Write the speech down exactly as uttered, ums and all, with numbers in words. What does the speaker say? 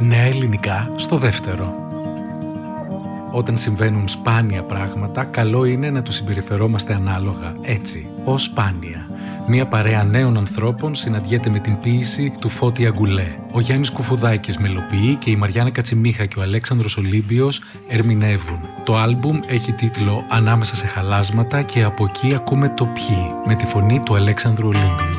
Νέα ελληνικά στο δεύτερο. Όταν συμβαίνουν σπάνια πράγματα, καλό είναι να τους συμπεριφερόμαστε ανάλογα, έτσι, ως σπάνια. Μία παρέα νέων ανθρώπων συναντιέται με την ποίηση του Φώτη Αγκουλέ. Ο Γιάννης Κουφουδάκης μελοποιεί και η Μαριάννα Κατσιμίχα και ο Αλέξανδρος Ολύμπιος ερμηνεύουν. Το άλμπουμ έχει τίτλο «Ανάμεσα σε χαλάσματα» και από εκεί ακούμε το «Ποιοι» με τη φωνή του Αλέξανδρου Ολύμπιου.